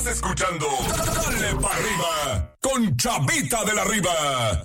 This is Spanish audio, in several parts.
Estás escuchando Dale para arriba con Chavita de la Riva.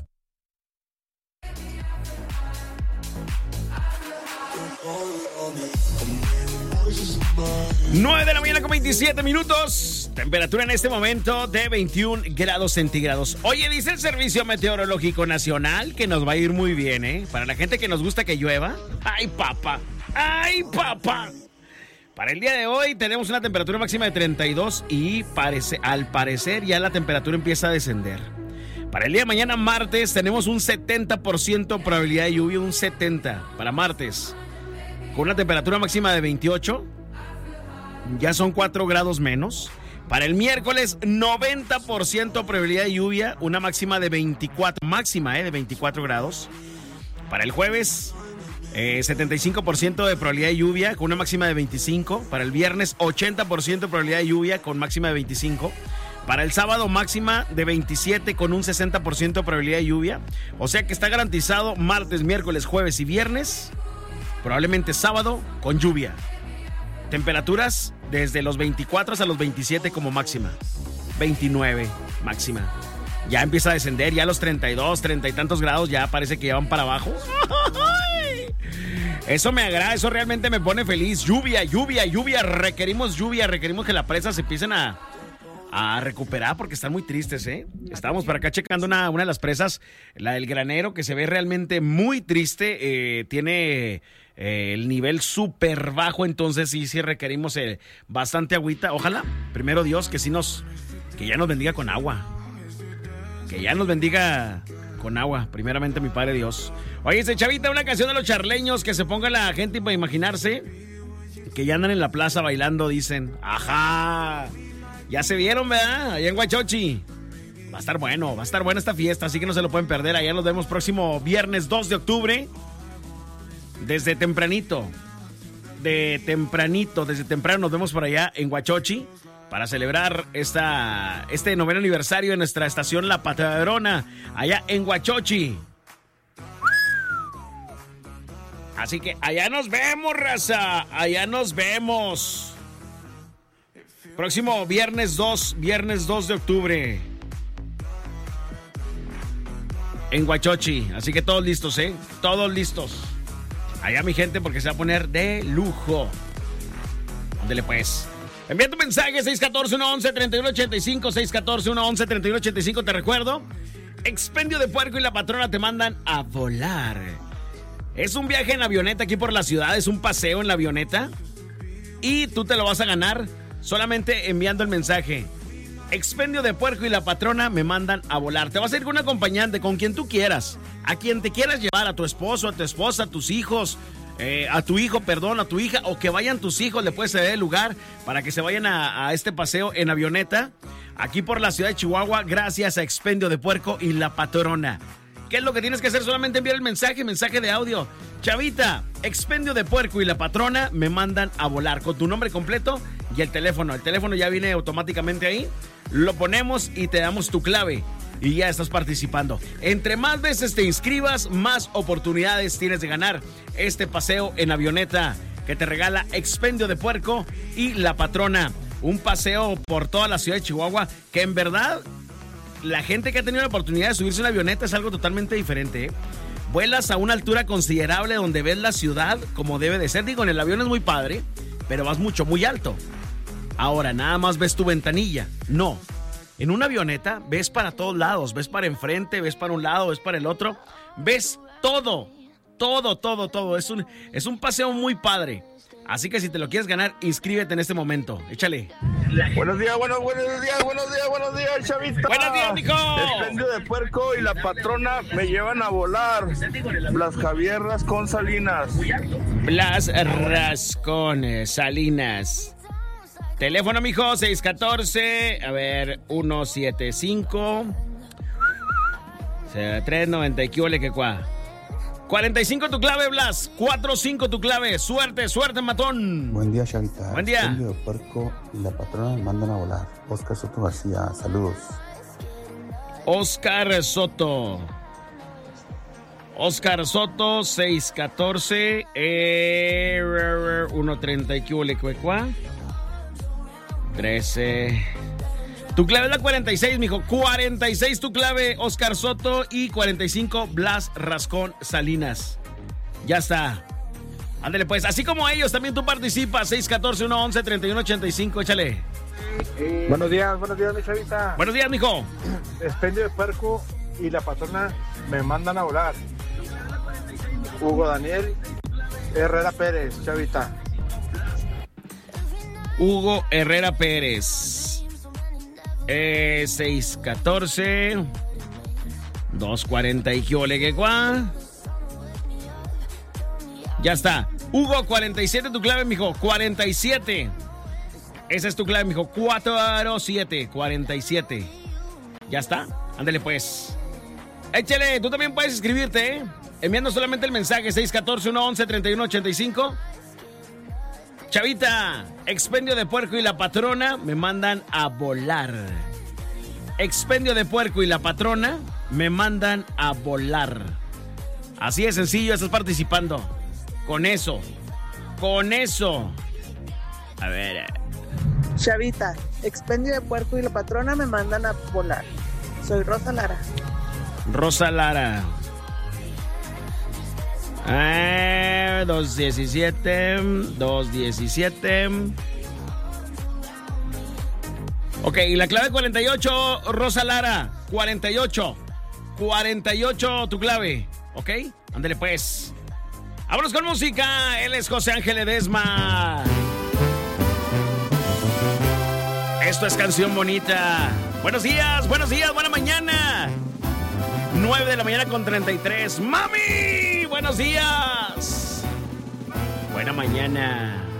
Nueve de la mañana con 27 minutos. Temperatura en este momento de 21 grados centígrados. Oye, dice el Servicio Meteorológico Nacional que nos va a ir muy bien, ¿eh? Para la gente que nos gusta que llueva. ¡Ay, papá! ¡Ay, papá! Para el día de hoy tenemos una temperatura máxima de 32 y al parecer ya la temperatura empieza a descender. Para el día de mañana, martes, tenemos un 70% probabilidad de lluvia, un 70% para martes. Con una temperatura máxima de 28, ya son 4 grados menos. Para el miércoles, 90% probabilidad de lluvia, una máxima de 24, de 24 grados. Para el jueves, 75% de probabilidad de lluvia con una máxima de 25. Para el viernes, 80% de probabilidad de lluvia con máxima de 25. Para el sábado, máxima de 27 con un 60% de probabilidad de lluvia. O sea que está garantizado martes, miércoles, jueves y viernes. Probablemente sábado con lluvia. Temperaturas desde los 24 hasta los 27 como máxima. 29 máxima. Ya empieza a descender, ya los 32, 30 y tantos grados ya parece que ya van para abajo. Eso me agrada, eso realmente me pone feliz. Lluvia, requerimos que las presas se empiecen a recuperar porque están muy tristes, ¿eh? Estábamos para acá checando una de las presas, la del Granero, que se ve realmente muy triste, tiene el nivel súper bajo, entonces sí requerimos bastante agüita. Ojalá, primero Dios, que ya nos bendiga con agua. Que ya nos bendiga con agua, primeramente mi Padre Dios. Oye, Chavita, una canción de los charleños, que se ponga la gente para imaginarse que ya andan en la plaza bailando, dicen. Ajá, ya se vieron, ¿verdad? Allá en Huachochi. Va a estar buena esta fiesta, así que no se lo pueden perder. Allá nos vemos próximo viernes 2 de octubre. Desde tempranito, desde temprano nos vemos por allá en Huachochi para celebrar este noveno aniversario de nuestra estación La Patrona, allá en Huachochi. Así que allá nos vemos, raza, allá nos vemos. Próximo viernes 2 de octubre. En Huachochi, así que todos listos, ¿eh? Todos listos. Allá mi gente, porque se va a poner de lujo. Ándele pues. Envía tu mensaje 614-111-3185, 614-111-3185. Te recuerdo, Expendio de Puerco y La Patrona te mandan a volar. Es un viaje en avioneta aquí por la ciudad, es un paseo en la avioneta. Y tú te lo vas a ganar solamente enviando el mensaje. Expendio de Puerco y La Patrona me mandan a volar. Te vas a ir con un acompañante, con quien tú quieras. A quien te quieras llevar, a tu esposo, a tu esposa, a tus hijos, a tu hijo, a tu hija, o que vayan tus hijos, le puedes ceder el lugar para que se vayan a este paseo en avioneta, aquí por la ciudad de Chihuahua, gracias a Expendio de Puerco y La Patrona. ¿Qué es lo que tienes que hacer? Solamente enviar el mensaje de audio. Chavita, Expendio de Puerco y La Patrona me mandan a volar, con tu nombre completo y el teléfono. El teléfono ya viene automáticamente ahí. Lo ponemos y te damos tu clave y ya estás participando. Entre más veces te inscribas, más oportunidades tienes de ganar este paseo en avioneta que te regala Expendio de Puerco y La Patrona. Un paseo por toda la ciudad de Chihuahua que en verdad la gente que ha tenido la oportunidad de subirse en avioneta es algo totalmente diferente, ¿eh? Vuelas a una altura considerable donde ves la ciudad como debe de ser. Digo, en el avión es muy padre, pero vas muy alto. Ahora, nada más ves tu ventanilla. No. En una avioneta ves para todos lados. Ves para enfrente, ves para un lado, ves para el otro. Ves todo. Todo. Es un paseo muy padre. Así que si te lo quieres ganar, inscríbete en este momento. Échale. Buenos días, Chavita. Buenos días, mijo. Expendio de Puerco y La Patrona me llevan a volar. Blas Javier Rascón Salinas. Blas Rascón Salinas. Teléfono, mijo, 614, 175 390, ¿qué huele que cuá? 45 tu clave, Blas, 45 tu clave, suerte, matón. Buen día, Chavita. Buen día. Expendio de Puerco y La Patrona me mandan a volar. Oscar Soto García, saludos. Oscar Soto, 614, 130, ¿qué huele que cuá? 13 Tu clave es la 46, mijo. 46 tu clave, Oscar Soto. Y 45, Blas Rascón Salinas. Ya está. Ándale pues, así como ellos, también tú participas. 614-111-3185, échale. Buenos días, mi chavita. Buenos días, mijo. Expendio de puerco y la patrona me mandan a volar. Hugo Daniel Herrera Pérez, chavita. Hugo Herrera Pérez. 614 240 y qué ole, qué guá. Ya está. Hugo, 47 tu clave, mijo. 47. Esa es tu clave, mijo. 47. 47. Ya está. Ándale, pues. Échale. Tú también puedes escribirte, enviando solamente el mensaje 614-111-3185. Chavita, expendio de puerco y la patrona me mandan a volar. Expendio de puerco y la patrona me mandan a volar. Así de sencillo, estás participando. Con eso. A ver. Chavita, expendio de puerco y la patrona me mandan a volar. Soy Rosa Lara. Rosa Lara. 217. Ok, y la clave 48, Rosa Lara. 48 tu clave. Ok, ándale pues. Vámonos con música. Él es José Ángel Ledesma. Esto es Canción Bonita. Buenos días, buena mañana. 9 de la mañana con 33. ¡Mami! ¡Buenos días! Buena mañana.